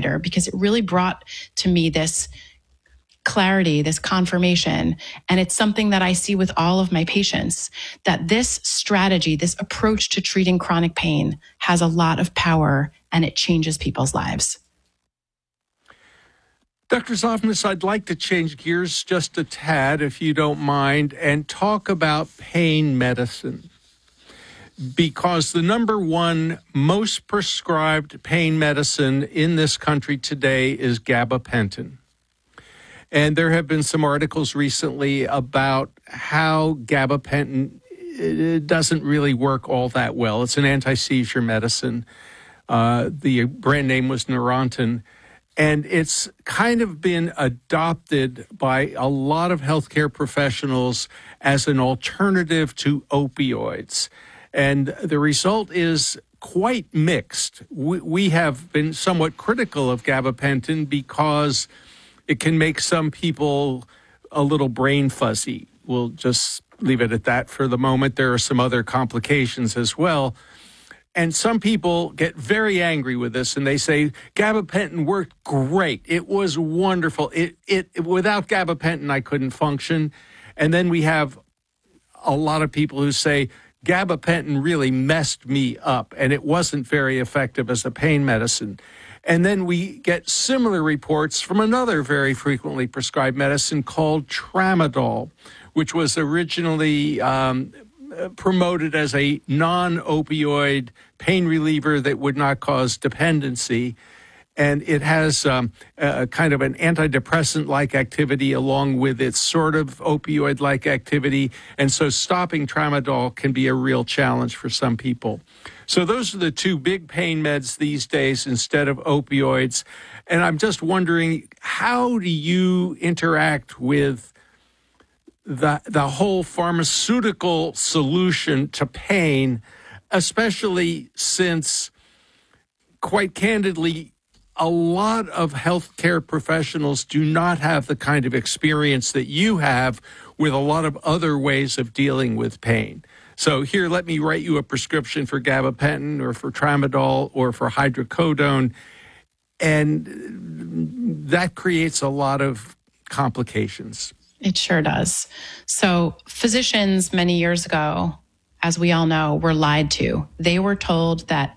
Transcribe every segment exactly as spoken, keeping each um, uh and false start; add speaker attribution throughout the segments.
Speaker 1: provider because it really brought to me this clarity, this confirmation. And it's something that I see with all of my patients, that this strategy, this approach to treating chronic pain has a lot of power and it changes people's lives.
Speaker 2: Doctor Zofnass, I'd like to change gears just a tad, if you don't mind, and talk about pain medicine. Because the number one most prescribed pain medicine in this country today is gabapentin. And there have been some articles recently about how gabapentin it doesn't really work all that well. It's an anti-seizure medicine. Uh, the brand name was Neurontin. And it's kind of been adopted by a lot of healthcare professionals as an alternative to opioids. And the result is quite mixed. We, we have been somewhat critical of gabapentin because it can make some people a little brain fuzzy. We'll just leave it at that for the moment. There are some other complications as well. And some people get very angry with this and they say, gabapentin worked great. It was wonderful. It, it, without gabapentin, I couldn't function. And then we have a lot of people who say, gabapentin really messed me up and it wasn't very effective as a pain medicine. And then we get similar reports from another very frequently prescribed medicine called tramadol, which was originally um, promoted as a non-opioid pain reliever that would not cause dependency. And it has um, a kind of an antidepressant-like activity along with its sort of opioid-like activity. And so stopping tramadol can be a real challenge for some people. So those are the two big pain meds these days instead of opioids. And I'm just wondering, how do you interact with the the whole pharmaceutical solution to pain, especially since, quite candidly, a lot of healthcare professionals do not have the kind of experience that you have with a lot of other ways of dealing with pain. So here, let me write you a prescription for gabapentin or for tramadol or for hydrocodone. And that creates a lot of complications.
Speaker 1: It sure does. So physicians many years ago, as we all know, were lied to. They were told that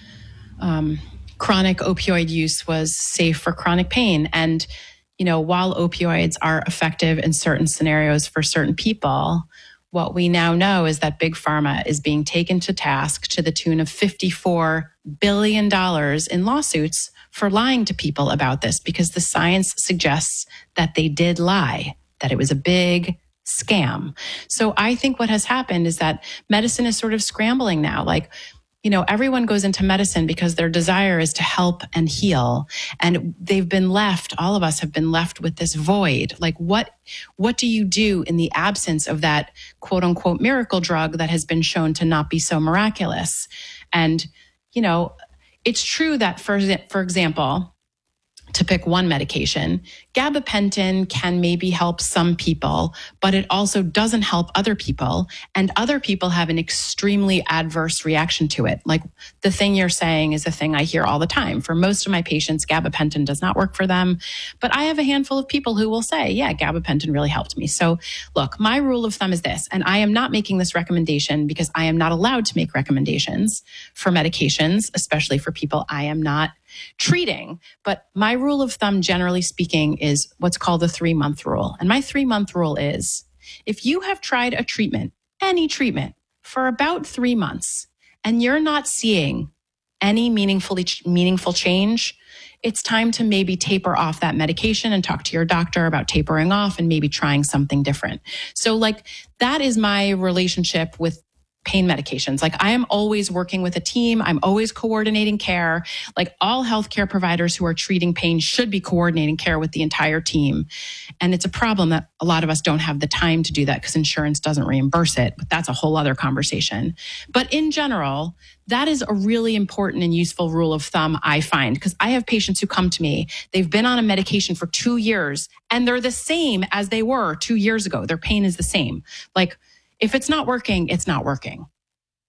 Speaker 1: um, chronic opioid use was safe for chronic pain. And, you know, while opioids are effective in certain scenarios for certain people, what we now know is that Big Pharma is being taken to task to the tune of fifty-four billion dollars in lawsuits for lying to people about this, because the science suggests that they did lie, that it was a big scam. So I think what has happened is that medicine is sort of scrambling now. Like, you know, everyone goes into medicine because their desire is to help and heal. And they've been left, all of us have been left with this void. Like, what, what do you do in the absence of that quote unquote miracle drug that has been shown to not be so miraculous? And, you know, it's true that, for, for example, to pick one medication, gabapentin can maybe help some people, but it also doesn't help other people. And other people have an extremely adverse reaction to it. Like the thing you're saying is a thing I hear all the time. For most of my patients, gabapentin does not work for them. But I have a handful of people who will say, yeah, gabapentin really helped me. So look, my rule of thumb is this, and I am not making this recommendation because I am not allowed to make recommendations for medications, especially for people I am not treating. But my rule of thumb, generally speaking, is what's called the three-month rule. And my three-month rule is, if you have tried a treatment, any treatment, for about three months, and you're not seeing any meaningfully meaningful change, it's time to maybe taper off that medication and talk to your doctor about tapering off and maybe trying something different. So like, that is my relationship with pain medications. Like, I am always working with a team. I'm always coordinating care. Like, all healthcare providers who are treating pain should be coordinating care with the entire team. And it's a problem that a lot of us don't have the time to do that because insurance doesn't reimburse it. But that's a whole other conversation. But in general, that is a really important and useful rule of thumb, I find, because I have patients who come to me, they've been on a medication for two years and they're the same as they were two years ago. Their pain is the same. Like, if it's not working, it's not working.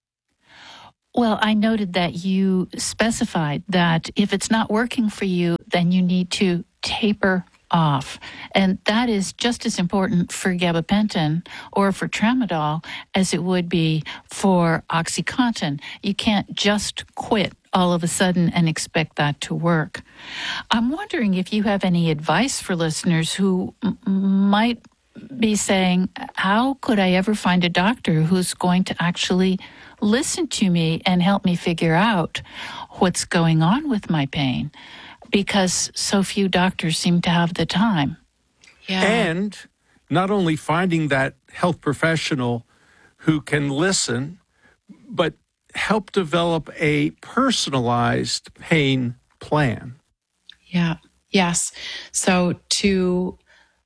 Speaker 3: Well, I noted that you specified that if it's not working for you, then you need to taper off. And that is just as important for gabapentin or for tramadol as it would be for OxyContin. You can't just quit all of a sudden and expect that to work. I'm wondering if you have any advice for listeners who m- might be saying, how could I ever find a doctor who's going to actually listen to me and help me figure out what's going on with my pain? Because so few doctors seem to have the time.
Speaker 1: Yeah.
Speaker 2: And not only finding that health professional who can listen, but help develop a personalized pain plan.
Speaker 1: Yeah. Yes. So to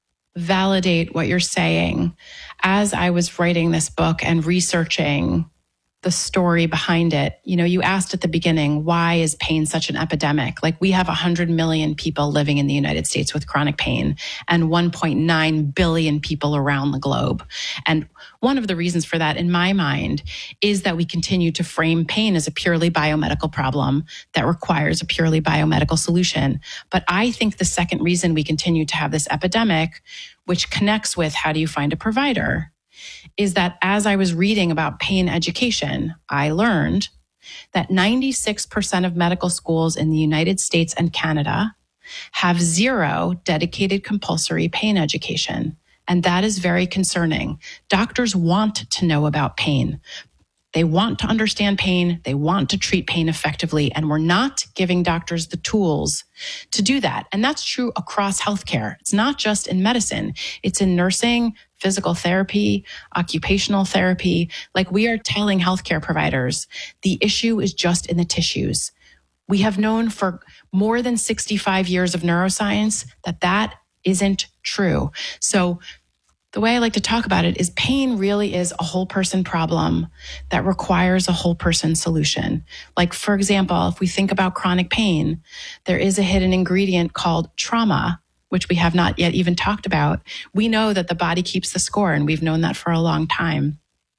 Speaker 1: validate what you're saying, as I was writing this book and researching the story behind it, you know, you asked at the beginning, why is pain such an epidemic? Like, we have one hundred million people living in the United States with chronic pain and one point nine billion people around the globe. And one of the reasons for that, in my mind, is that we continue to frame pain as a purely biomedical problem that requires a purely biomedical solution. But I think the second reason we continue to have this epidemic, which connects with how do you find a provider, is that as I was reading about pain education, I learned that ninety-six percent of medical schools in the United States and Canada have zero dedicated compulsory pain education. And that is very concerning. Doctors want to know about pain. They want to understand pain. They want to treat pain effectively. And we're not giving doctors the tools to do that. And that's true across healthcare. It's not just in medicine. It's in nursing, physical therapy, occupational therapy. Like, we are telling healthcare providers, the issue is just in the tissues. We have known for more than sixty-five years of neuroscience that that isn't true. So the way I like to talk about it is pain really is a whole person problem that requires a whole person solution. Like, for example, if we think about chronic pain, there is a hidden ingredient called trauma, which we have not yet even talked about. We know that the body keeps the score, and we've known that for a long time.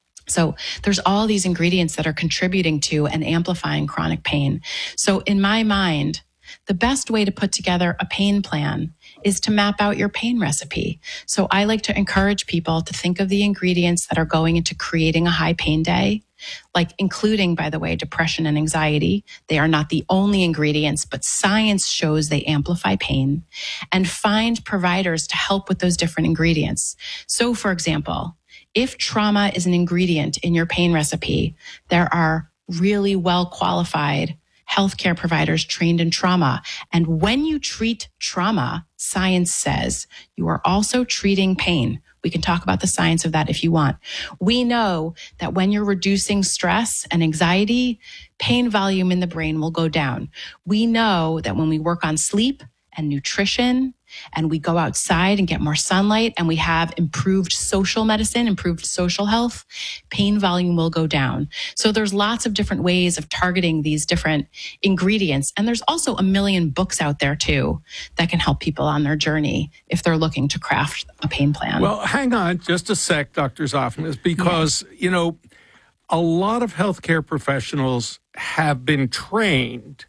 Speaker 1: So there's all these ingredients that are contributing to and amplifying chronic pain. So in my mind, the best way to put together a pain plan is to map out your pain recipe. So I like to encourage people to think of the ingredients that are going into creating a high pain day, like including, by the way, depression and anxiety. They are not the only ingredients, but science shows they amplify pain, and find providers to help with those different ingredients. So for example, if trauma is an ingredient in your pain recipe, there are really well qualified healthcare providers trained in trauma. And when you treat trauma, science says you are also treating pain. We can talk about the science of that if you want. We know that when you're reducing stress and anxiety, pain volume in the brain will go down. We know that when we work on sleep and nutrition, and we go outside and get more sunlight, and we have improved social medicine, improved social health, pain volume will go down. So there's lots of different ways of targeting these different ingredients. And there's also a million books out there too that can help people on their journey if they're looking to craft a pain plan.
Speaker 2: Well, hang on just a sec, Doctor Zoffman, because, yeah. you know, a lot of healthcare professionals have been trained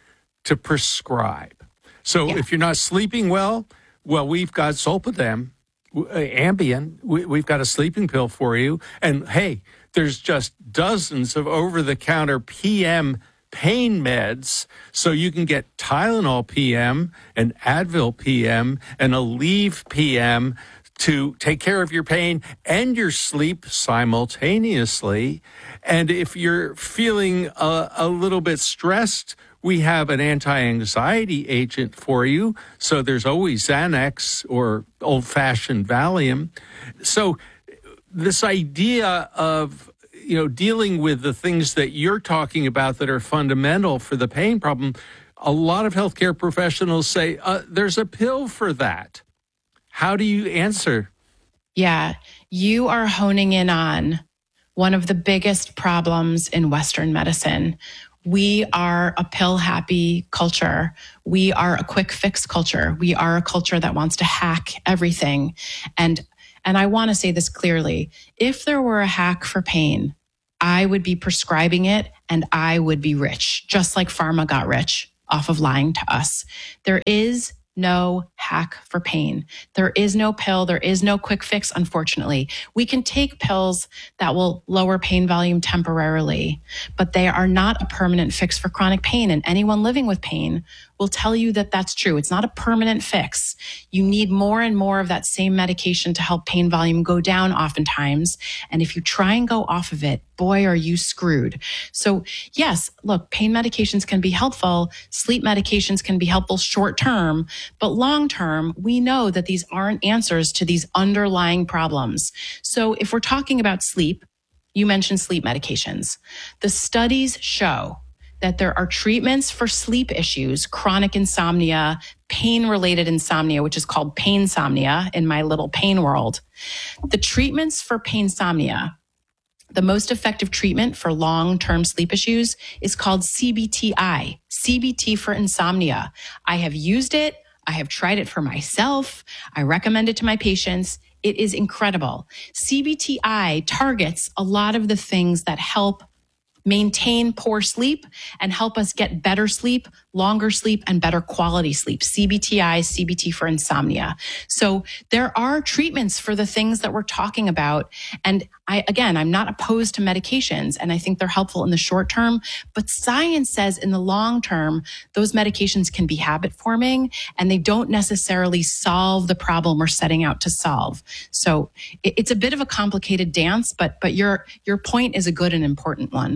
Speaker 2: to prescribe. So yeah. if you're not sleeping well, well, we've got Zolpidem, Ambien. We, we've got a sleeping pill for you. And hey, there's just dozens of over-the-counter P M pain meds. So you can get Tylenol P M and Advil P M and Aleve P M to take care of your pain and your sleep simultaneously. And if you're feeling a, a little bit stressed, we have an anti-anxiety agent for you. So there's always Xanax or old-fashioned Valium. So this idea of, you know, dealing with the things that you're talking about that are fundamental for the pain problem, a lot of healthcare professionals say, uh, there's a pill for that. How do you answer?
Speaker 1: Yeah, you are honing in on one of the biggest problems in Western medicine. We are a pill-happy culture. We are a quick fix culture. We are a culture that wants to hack everything. And, and I want to say this clearly. If there were a hack for pain, I would be prescribing it and I would be rich, just like pharma got rich. off of lying to us. There is no hack for pain. There is no pill. There is no quick fix, unfortunately. We can take pills that will lower pain volume temporarily, but they are not a permanent fix for chronic pain. And anyone living with pain will tell you that that's true. It's not a permanent fix. You need more and more of that same medication to help pain volume go down oftentimes. And if you try and go off of it, boy, are you screwed. So yes, look, pain medications can be helpful. Sleep medications can be helpful short term, but long term, we know that these aren't answers to these underlying problems. So if we're talking about sleep, you mentioned sleep medications. The studies show that there are treatments for sleep issues, chronic insomnia, pain-related insomnia, which is called painsomnia in my little pain world. The treatments for painsomnia, the most effective treatment for long-term sleep issues is called C B T I, C B T for insomnia. I have used it. I have tried it for myself. I recommend it to my patients. It is incredible. C B T I targets a lot of the things that help maintain poor sleep and help us get better sleep, longer sleep, and better quality sleep. C B T I, C B T for insomnia. So there are treatments for the things that we're talking about. And I, again, I'm not opposed to medications, and I think they're helpful in the short term, but science says in the long term, those medications can be habit forming and they don't necessarily solve the problem we're setting out to solve. So it, it's a bit of a complicated dance, but, but your, your point is a good and important one.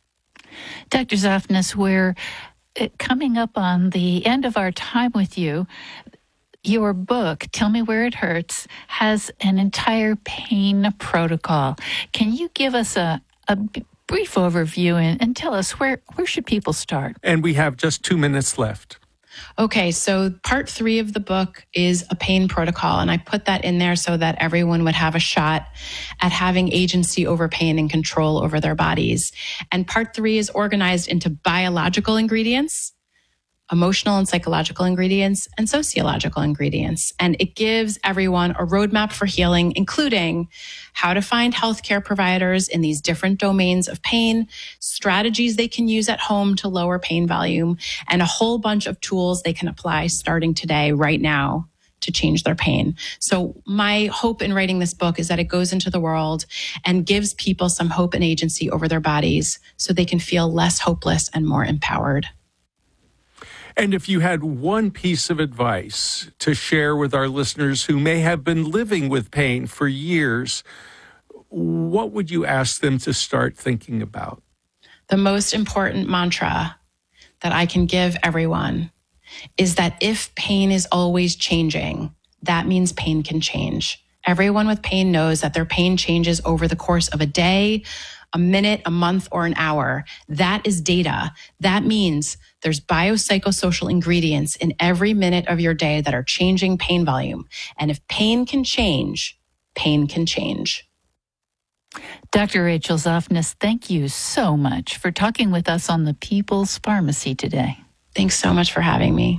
Speaker 3: Doctor Zoffness, we're coming up on the end of our time with you. Your book, Tell Me Where It Hurts, has an entire pain protocol. Can you give us a, a brief overview and, and tell us where, where should people start?
Speaker 2: And we have just two minutes left.
Speaker 1: Okay, so part three of the book is a pain protocol, and I put that in there so that everyone would have a shot at having agency over pain and control over their bodies. And part three is organized into biological ingredients, emotional and psychological ingredients, and sociological ingredients. And it gives everyone a roadmap for healing, including how to find healthcare providers in these different domains of pain, strategies they can use at home to lower pain volume, and a whole bunch of tools they can apply starting today, right now, to change their pain. So my hope in writing this book is that it goes into the world and gives people some hope and agency over their bodies so they can feel less hopeless and more empowered.
Speaker 2: And if you had one piece of advice to share with our listeners who may have been living with pain for years, what would you ask them to start thinking about?
Speaker 1: The most important mantra that I can give everyone is that if pain is always changing, that means pain can change. Everyone with pain knows that their pain changes over the course of a day, a minute, a month, or an hour. That is data. That means there's biopsychosocial ingredients in every minute of your day that are changing pain volume. And if pain can change, pain can change.
Speaker 3: Doctor Rachel Zoffness, thank you so much for talking with us on the People's Pharmacy today.
Speaker 1: Thanks so much for having me.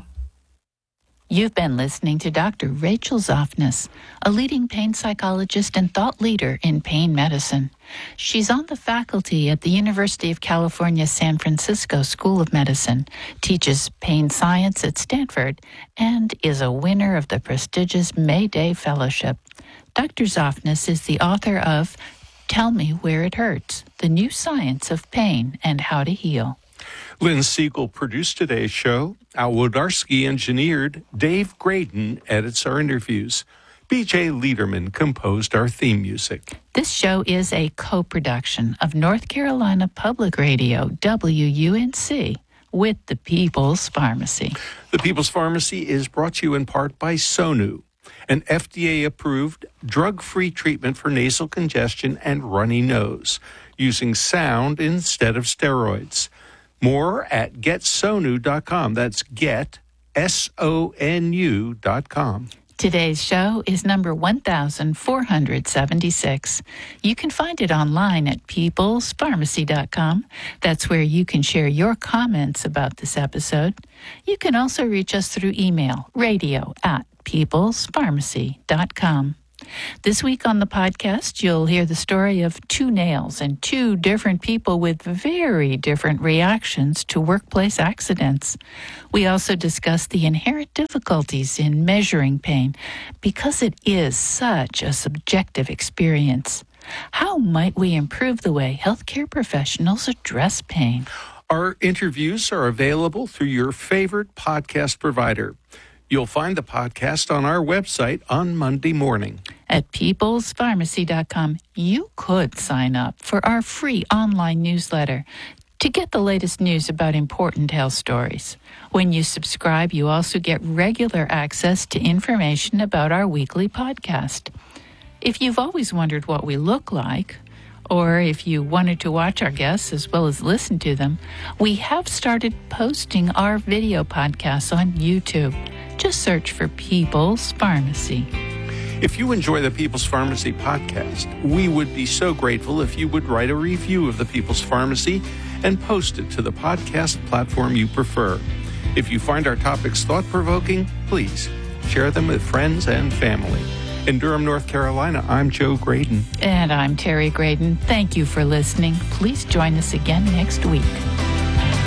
Speaker 3: You've been listening to Doctor Rachel Zoffness, a leading pain psychologist and thought leader in pain medicine. She's on the faculty at the University of California, San Francisco School of Medicine, teaches pain science at Stanford, and is a winner of the prestigious May Day Fellowship. Doctor Zoffness is the author of Tell Me Where It Hurts, The New Science of Pain and How to Heal.
Speaker 2: Lynn Siegel produced today's show. Al Wodarski engineered. Dave Graydon edits our interviews. B J Liederman composed our theme music.
Speaker 3: This show is a co-production of North Carolina Public Radio, W U N C, with the People's Pharmacy.
Speaker 2: The People's Pharmacy is brought to you in part by Sonu, an F D A-approved, drug-free treatment for nasal congestion and runny nose, using sound instead of steroids. More at get sonu dot com. That's get, S O N U dot com.
Speaker 3: Today's show is number one thousand four hundred seventy-six. You can find it online at peoples pharmacy dot com. That's where you can share your comments about this episode. You can also reach us through email, radio at peoples pharmacy dot com. This week on the podcast, you'll hear the story of two nails and two different people with very different reactions to workplace accidents. We also discuss the inherent difficulties in measuring pain because it is such a subjective experience. How might we improve the way healthcare professionals address pain?
Speaker 2: Our interviews are available through your favorite podcast provider. You'll find the podcast on our website on Monday morning.
Speaker 3: At peoples pharmacy dot com, you could sign up for our free online newsletter to get the latest news about important health stories. When you subscribe, you also get regular access to information about our weekly podcast. If you've always wondered what we look like, or if you wanted to watch our guests as well as listen to them, we have started posting our video podcasts on YouTube. Just search for People's Pharmacy.
Speaker 2: If you enjoy the People's Pharmacy podcast, we would be so grateful if you would write a review of the People's Pharmacy and post it to the podcast platform you prefer. If you find our topics thought-provoking, please share them with friends and family. In Durham, North Carolina, I'm Joe Graydon.
Speaker 3: And I'm Terry Graydon. Thank you for listening. Please join us again next week.